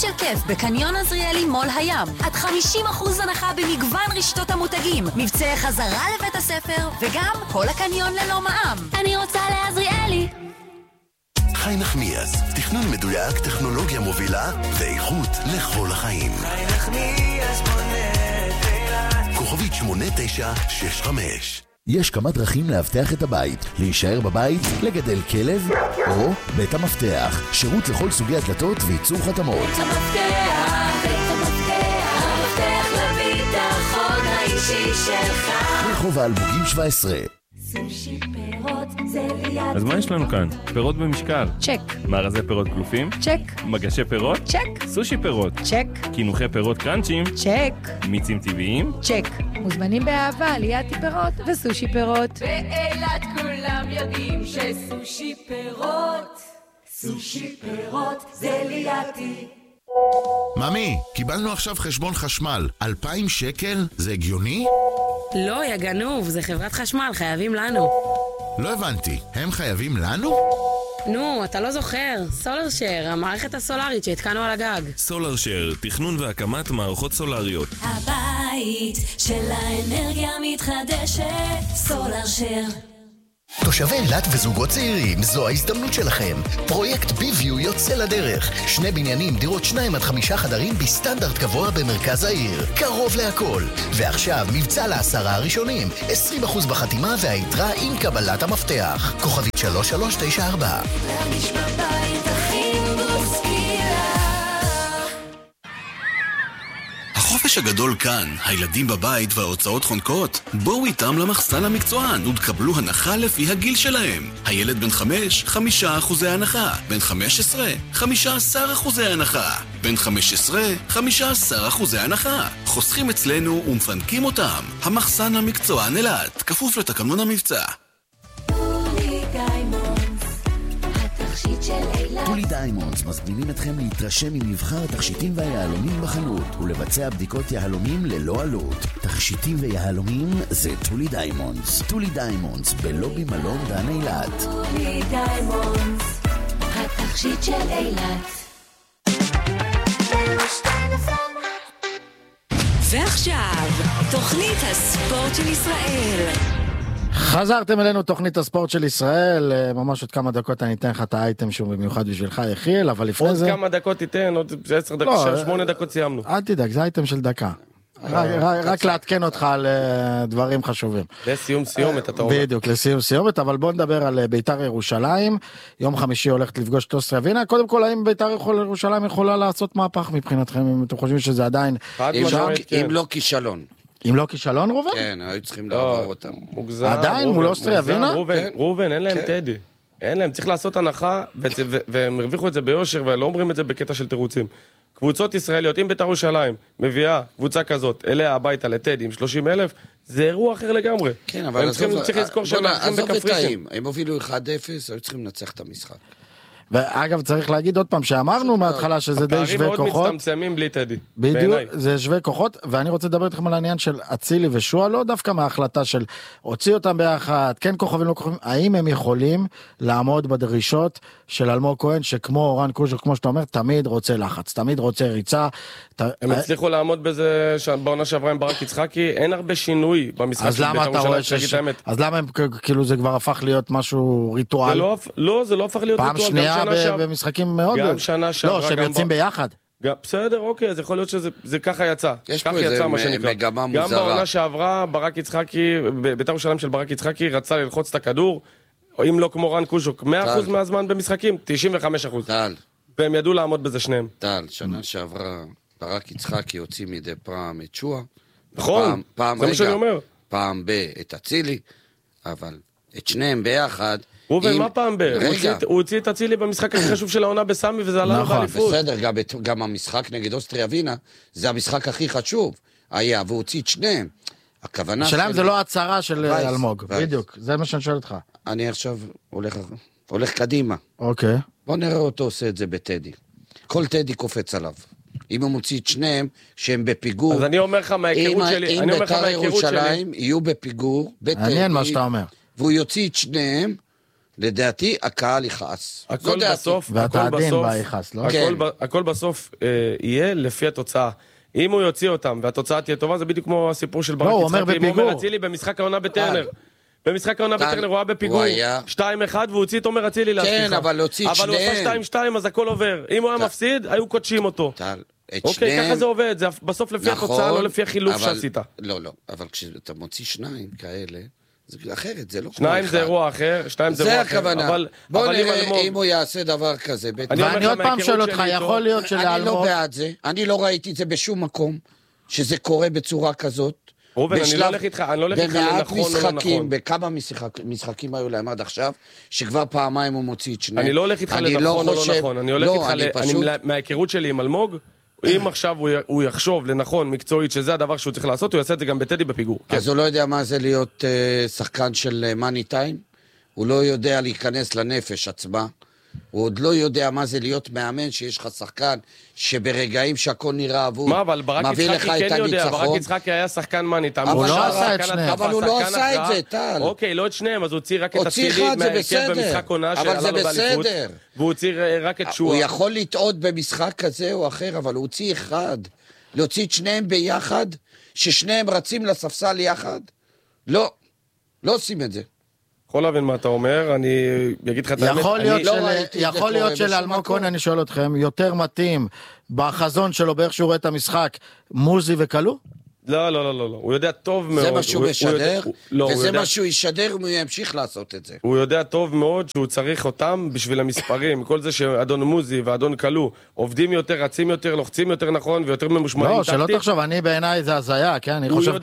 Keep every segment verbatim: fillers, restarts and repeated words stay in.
של כיף בקניון עזריאלי מול הים. עד חמישים אחוז הנחה במגוון רשתות המותגים. מבצעי חזרה לבית הספר, וגם כל הקניון ללא מע"מ. אני רוצה לעזריאלי. חי נחמיאס, תכנון מדויק, טכנולוגיה מובילה ואיכות לכל החיים. חי נחמיאס בונה תהילת. כוכבית שמונה תשע שש חמש. יש כמה דרכים להבטח את הבית, להישאר בבית, לגדל כלב או בית המפתח, שירות לכל סוגי הדלתות וייצור חתמות. בית המפתח, בית המפתח, המפתח לביטחון האישי שלך. רחוב האלמוגים שבע עשרה. סושי פירות זה ליד. אז מה יש לנו כאן? פירות במשקל. צ'ק. מארזי פירות קלופים? צ'ק. מגשי פירות? צ'ק. סושי פירות? צ'ק. קינוחי פירות קרנצ'ים? צ'ק. מיצים טבעיים? צ'ק. מוזמנים באהבה ליאתי פירות וסושי פירות. באילת כולם יודעים שסושי פירות, סושי פירות זה ליאתי. ממי, קיבלנו עכשיו חשבון חשמל. אלפיים שקל? זה הגיוני? לא, יא גנוב, זה חברת חשמל, חייבים לנו. לא הבנתי, הם חייבים לנו? נו, אתה לא זוכר. סולר שר, המערכת הסולרית שהתקנו על הגג. סולר שר, תכנון והקמת מערכות סולריות. הבית של האנרגיה מתחדשת, סולר שר. תושבי אילת וזוגות צעירים, זו ההזדמנות שלכם. פרויקט ביוויו יוצא לדרך. שני בניינים, דירות שניים עד חמישה חדרים בסטנדרט גבוה במרכז העיר. קרוב להכל. ועכשיו מבצע לעשרה הראשונים. עשרים אחוז בחתימה והיתרה עם קבלת המפתח. כוכבית שלוש שלוש תשע ארבע. להרגיש בבית הכי בוסקילה. החופש הגדול כאן, הילדים בבית וההוצאות חונקות. בואו איתם למחסן המקצוען ותקבלו הנחה לפי הגיל שלהם. הילד בן חמש, חמישה אחוזי הנחה. בן חמש עשרה, חמישה עשר אחוזי הנחה. בן חמש עשרה, חמישה עשר אחוזי הנחה. חוסכים אצלנו ומפנקים אותם. המחסן המקצוען אילת, כפוף לתקנון המבצע. טולי דיימונדס מזמינים אתכם להתרשם ממבחר התכשיטים והיהלומים בחנות ולבצע בדיקות יהלומים ללא עלות. תכשיטים ויהלומים זה טולי דיימונדס. טולי דיימונדס בלובי מלון דן אילת. טולי דיימונדס, התכשיט של אילת. ועכשיו, תוכנית הספורט של ישראל. חזרתם אלינו תוכנית הספורט של ישראל, ממש עוד כמה דקות אני אתן לך את האייטם שהוא במיוחד בשבילך יחיל, אבל לפני זה... עוד כמה דקות תיתן, עוד עשר דקות, שמונה דקות סיימנו. אל תדאג, זה האייטם של דקה. רק לעדכן אותך על דברים חשובים. לסיום סיומת, אתה אומר. בדיוק, לסיום סיומת, אבל בוא נדבר על ביתר ירושלים. יום חמישי הולכת לפגוש את אוסטריה ווינה. קודם כל, האם ביתר ירושלים יכולה לעשות מהפך מבחינתכם? אם אתם חושבים שזה עדיין... אם לא כישלון. אם לא כישלון, ראובן? כן, היו צריכים לעבור אותם. מוגזם. עדיין מול אוסטריה ווינה? ראובן, אין להם טדי. אין להם, צריך לעשות הנחה, והם הרוויחו את זה ביושר, ולא אומרים את זה בקטע של תירוצים. קבוצות ישראליות, אם בית"ר ירושלים מביאה קבוצה כזאת, אליה הביתה לטדי עם שלושים אלף, זה אירוע אחר לגמרי. כן, אבל עזוב את טעים, הם הובילו אחד אפס, היו צריכים לנצח את המשחק. ואגב צריך להגיד עוד פעם שאמרנו מההתחלה שזה די שווה כוחות. הפערים מאוד מצטמצמים בלי טדי. בדיוק, זה שווה כוחות, ואני רוצה לדבר איתכם על העניין של אצילי ושועה, לא דווקא מההחלטה של הוציא אותם ביחד, כן כוכבים לא כוכבים, האם הם יכולים לעמוד בדרישות של אלמוג כהן, שכמו אורן קוז'ר, כמו שאתה אומר, תמיד רוצה לחץ, תמיד רוצה ריצה. הם הצליחו לעמוד בזה בעונה שעברה עם ברק יצחקי, אין הרבה שינוי במשחק. אז למה אתה רואה ש... אז למה כאילו זה כבר הפך להיות משהו ריטואל? לא, זה לא הפך להיות ריטואל. פעם שנייה במשחקים מאוד... גם שנה שעברה... לא, שהם יוצאים ביחד. בסדר, אוקיי, אז יכול להיות שזה ככה יצא. יש פה איזה מגמה מוזרה. גם בעונה שעברה, ברק יצחקי, בית"ר ירושלים של ברק יצחקי, רצה ללחוץ את הכדור, אם לא כמו רן קוז'וק, מאה אחוז מהזמן במשחקים, תשעים וחמישה אחוז. טל. והם ידעו לעמוד בזה שניהם. טל, שנה שעברה, ברק יצחקי הוציא מדי פעם את שועה. נכון, זה מה שאני אומר. פעם ב את אצילי, אבל את שניהם ביחד... ראובן, מה פעם ב? הוא הוציא את אצילי במשחק הכי חשוב של העונה בסמי, וזה עלה באליפות. בסדר, גם המשחק נגד אוסטריה ווינה, זה המשחק הכי חשוב. היה, והוא הוציא את שניהם. הכוונה... שלהם זה לא הצהרה של אלמוג, בדיוק, זה מה שאני שואל אותך. אני עכשיו הולך קדימה. אוקיי. בוא נראה אותו עושה את זה בטדי. כל טדי קופץ עליו. אם הוא מוציא את שניהם, שהם בפיגור... אז אני אומר לך מההיכרות שלי... אם בית"ר ירושלים יהיו בפיגור, מעניין מה שאתה אומר. והוא יוציא את שניהם, לדעתי, הקהל יכעס. הכל בסוף, ואתה הכל עדין בסוף, ביחס, לא? הכל, ב, הכל בסוף אה, יהיה לפי התוצאה. אם הוא יוציא אותם והתוצאה תהיה טובה, זה בדיוק כמו הסיפור של ברק לא, הוא אומר יצחקי, בפיגור. עומר אצילי במשחק העונה בטרנר. במשחק העונה בטרנר הוא היה בפיגור שתיים אחד והוא הוציא את עומר אצילי להצליחה. כן, אבל להוציא את אבל הוא עשה שתיים שתיים אז הכל עובר. אם הוא היה מפסיד, היו קודשים אותו. אוקיי, ככה זה עובד, זה בסוף לפי התוצאה, לא לפי החילוף שעשית. לא, לא, אבל כשאתה מוציא שניים כאלה, זה אחרת, זה לא כמו שניים זה אירוע אחר, שתיים זה אירוע אחר. זה הכוונה. בוא נראה אם הוא יעשה דבר כזה. ואני עוד פעם שואל אותך, יכול להיות שלאלמוג... אני לא בעד זה, אני לא ראיתי את זה בשום מקום, שזה קורה בצורה כזאת. רובן, אני לא הולך איתך, אני לא הולך איתך לנכון או לא נכון. בכמה משחקים היו להם עד עכשיו, שכבר פעמיים הוא מוציא את שניהם. אני לא הולך איתך לנכון או לא נכון, אני הולך איתך, מההיכרות שלי עם אלמוג, אם עכשיו הוא יחשוב לנכון מקצועית שזה הדבר שהוא צריך לעשות, הוא יעשה את זה גם בטדי בפיגור. אז הוא לא יודע מה זה להיות שחקן של מאני טיים, הוא לא יודע להיכנס לנפש עצמה, הוא עוד לא יודע מה זה להיות מאמן שיש לך שחקן שברגעים שהכל נראה אבוד מביא לך את הניצחון. ברק יצחקי היה שחקן מאני טיים, הוא לא עשה את שניהם. אבל הוא לא עשה את זה, טל. אוקיי, לא את שניהם, אז הוא הוציא רק את הצילי מהרכב במשחק עונה שעלה לו באליפות, והוא הוציא רק את שועה. הוא יכול לטעות במשחק כזה או אחר, אבל הוא הוציא אחד. להוציא את שניהם ביחד, ששניהם רצים לספסל יחד? לא, לא עושים את זה. יכול להבין מה אתה אומר, אני אגיד לך את האמת. יכול להיות שלאלמוג כהן, אני שואל אתכם, יותר מתאים בחזון שלו, באיך שהוא רואה את המשחק, מוזי וקלו? לא, לא, לא, לא, הוא יודע טוב מאוד. זה מה שהוא משדר, וזה מה שהוא ישדר, הוא ימשיך לעשות את זה. הוא יודע טוב מאוד שהוא צריך אותם בשביל המספרים, כל זה שאדון מוזי ואדון קלו עובדים יותר, רצים יותר, לוחצים יותר נכון ויותר ממושמעים. לא, שלא תחשוב, אני בעיניי זה הזיה, כן? אני חושב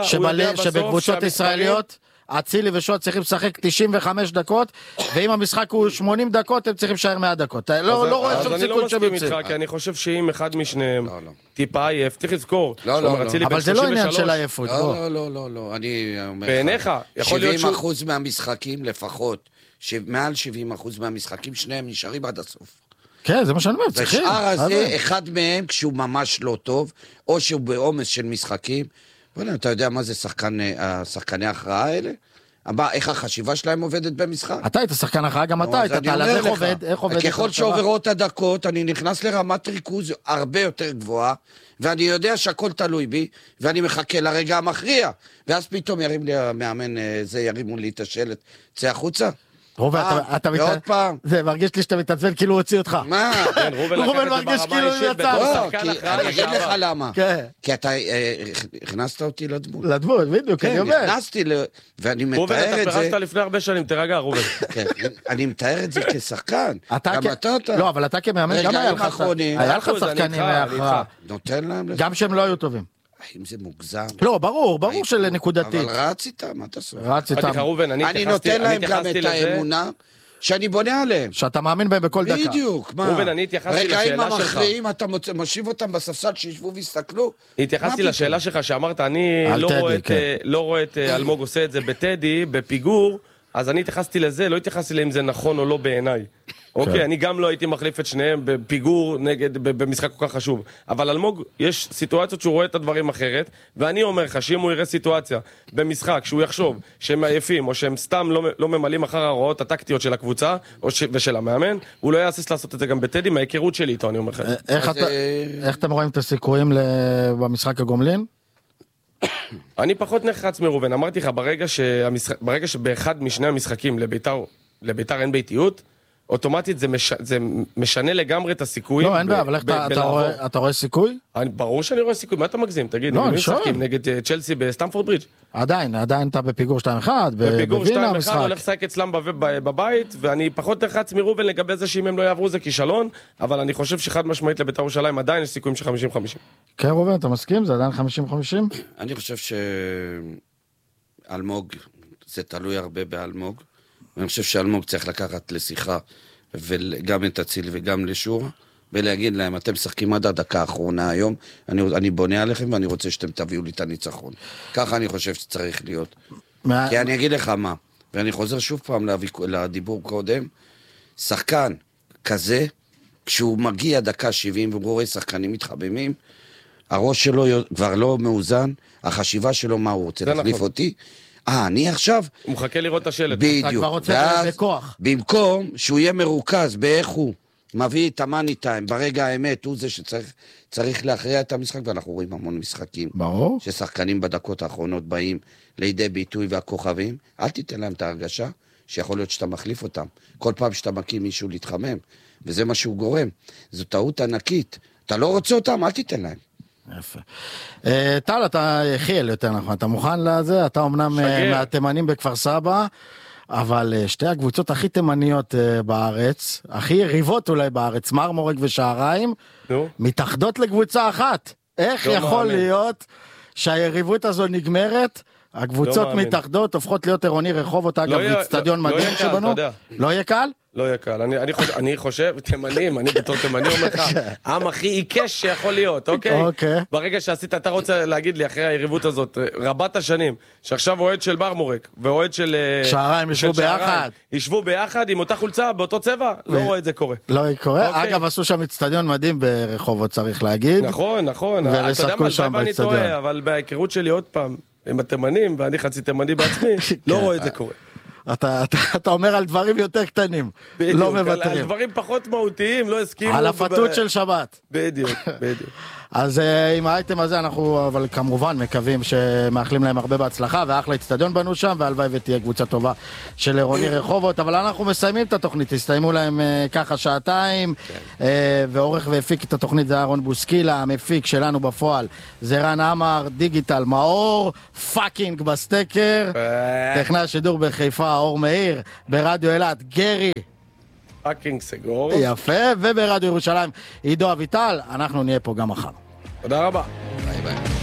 שבקבוצות ישראליות אצילי ושועה צריכים לשחק תשעים וחמש דקות, ואם המשחק הוא שמונים דקות, הם צריכים לשאר מאה דקות. לא רואה שום סיכוי שהם יוצאים. כי אני חושב שאם אחד משניהם טיפה עייף, צריך לזכור. אבל זה לא עניין של עייפות. לא, לא, לא, לא. אני אומר לך. בעיניך, יכול להיות שבעים אחוז מהמשחקים לפחות, מעל שבעים אחוז מהמשחקים, שניהם נשארים עד הסוף. כן, זה מה שאני אומר, צריכים. ושאר הזה, אחד מהם, כשהוא ממש לא טוב, או שהוא בעומס של משחקים, אתה יודע מה זה שחקני ההכרעה האלה? איך החשיבה שלהם עובדת במשחק? אתה היית שחקן הכרעה, גם אתה היית, איך עובד? איך עובד? ככל שעוברות הדקות, אני נכנס לרמת ריכוז הרבה יותר גבוהה, ואני יודע שהכל תלוי בי, ואני מחכה לרגע המכריע, ואז פתאום ירים לי המאמן, זה ירימו לי את השלט, צא החוצה. רובל, אתה ועוד פעם. זה מרגיש לי שאתה מתעצבן כאילו הוא הוציא אותך. מה? רובל מרגיש כאילו הוא יצא. לא, אני אגיד לך למה. כי אתה הכנסת אותי לדמות. לדמות, בדיוק, אני אומר. נכנסתי, ואני מתאר את זה. רובל, אתה פרשת לפני הרבה שנים, תרגע, רובל. אני מתאר את זה כשחקן. גם אתה אתה. לא, אבל אתה כמאמן, גם היה לך שחקנים מההכרעה. נותן להם לך. גם שהם לא היו טובים. האם זה מוגזם? לא, ברור, ברור שלנקודתית. אבל רץ איתם, מה אתה עושה? רץ איתם. אני נותן להם גם את האמונה שאני בונה עליהם. שאתה מאמין בהם בכל דקה. בדיוק, מה? רובן, אני התייחסתי לשאלה שלך. רגעים המכריעים, אתה מושיב אותם בספסל שישבו ויסתכלו. התייחסתי לשאלה שלך שאמרת, אני לא רואה את אלמוג עושה את זה בטדי, בפיגור, אז אני התייחסתי לזה, לא התייחסתי לאם זה נכון או לא בעיניי. אוקיי, אני גם לא הייתי מחליף את שניהם בפיגור נגד, במשחק כל כך חשוב. אבל אלמוג, יש סיטואציות שהוא רואה את הדברים אחרת, ואני אומר לך שאם הוא יראה סיטואציה במשחק שהוא יחשוב שהם עייפים, או שהם סתם לא, לא ממלאים אחר ההוראות הטקטיות של הקבוצה, או ש, ושל המאמן, הוא לא יעשש לעשות את זה גם בטדי, מההיכרות שלי איתו, אני אומר לך. איך, אתה, איך אתם רואים את הסיכויים במשחק הגומלין? אני פחות נחרץ מרובן, אמרתי לך, ברגע, שהמשחק, ברגע שבאחד משני המשחקים לביתר, לביתר אין ביתיות, אוטומטית זה, מש... זה משנה לגמרי את הסיכויים. לא, אין בעיה, אבל איך אתה, אתה, רואה, אתה רואה סיכוי? אני, ברור שאני רואה סיכוי, מה אתה מגזים? תגיד, לא, אני שואל. נגד צ'לסי בסטמפורד ברידג'. עדיין, עדיין אתה בפיגור שתיים אחד, בפיגור שתיים אחד, הולך לשחק אצלם בבית, ואני פחות נחרץ מרובן לגבי זה שאם הם לא יעברו זה כישלון, אבל אני חושב שחד משמעית לבית"ר ירושלים עדיין יש סיכויים של חמישים חמישים. כן, רובן, אתה מסכים? זה עדיין חמישים חמישים? אני חושב שאלמוג, זה תלוי הרבה באלמוג. אני חושב שאלמוג צריך לקחת לשיחה, וגם את אצילי וגם לשורה, ולהגיד להם, אתם משחקים עד הדקה האחרונה היום, אני, אני בונה עליכם ואני רוצה שאתם תביאו לי את הניצחון. ככה אני חושב שצריך להיות. מה... כי אני אגיד לך מה, ואני חוזר שוב פעם לדיבור קודם, שחקן כזה, כשהוא מגיע דקה שבעים והוא רואה שחקנים מתחבמים, הראש שלו כבר לא מאוזן, החשיבה שלו מה הוא רוצה, להחליף אותי, אה, אני עכשיו... הוא מחכה לראות את השלט. בדיוק. אתה כבר רוצה בכוח. במקום שהוא יהיה מרוכז באיך הוא מביא את המאני טיים, ברגע האמת, הוא זה שצריך צריך להכריע את המשחק, ואנחנו רואים המון משחקים. ברור. ששחקנים בדקות האחרונות באים לידי ביטוי והכוכבים, אל תיתן להם את ההרגשה שיכול להיות שאתה מחליף אותם. כל פעם שאתה מקים מישהו להתחמם, וזה מה שהוא גורם. זו טעות ענקית. אתה לא רוצה אותם, אל תיתן להם. יפה. טל, אתה חיל יותר נכון, אתה מוכן לזה? אתה אמנם מהתימנים בכפר סבא, אבל שתי הקבוצות הכי תימניות בארץ, הכי יריבות אולי בארץ, מרמורק ושעריים, מתאחדות לקבוצה אחת. איך יכול להיות שהיריבות הזו נגמרת? הקבוצות מתאחדות, הופכות להיות עירוני רחובות, אגב, באצטדיון מדהים שבנו. לא יהיה קל? לא יהיה קל. אני חושב, תימנים, אני בתור תימני אומר לך, העם הכי עיקש שיכול להיות, אוקיי? ברגע שעשית, אתה רוצה להגיד לי, אחרי היריבות הזאת, רבת השנים, שעכשיו אוהד של מרמורק, ואוהד של... שעריים ישבו ביחד. ישבו ביחד עם אותה חולצה, באותו צבע, לא רואה את זה קורה. לא קורה? אגב, עשו שם אצטדיון מדהים ברחובות, צריך להגיד. נכון, נכון. ולשחקו שם באצטדיון. אבל בהיכרות שלי עוד פעם, עם התימנים, ואני חצי תימני בעצמי, לא רואה את זה קורה. אתה, אתה, אתה אומר על דברים יותר קטנים, בדיוק, לא מבטרים. על דברים פחות מהותיים, לא הסכימו. על הפתות ב... של שבת. בדיוק, בדיוק. אז עם האייטם הזה אנחנו, אבל כמובן, מקווים שמאחלים להם הרבה בהצלחה, ואחלה אצטדיון בנו שם, והלוואי ותהיה קבוצה טובה של עירוני רחובות, אבל אנחנו מסיימים את התוכנית, הסתיימו להם ככה שעתיים, ועורך והפיק את התוכנית זה אהרון בוסקילה, המפיק שלנו בפועל זה רן אמר, דיגיטל מאור, פאקינג בסטקר, טכנאי השידור בחיפה, אור מאיר, ברדיו אלעד, גרי, פאקינג סגור. יפה, וברדיו ירושלים, עידו אביטל, אנחנו נהיה פה גם מחר. תודה רבה. ביי ביי.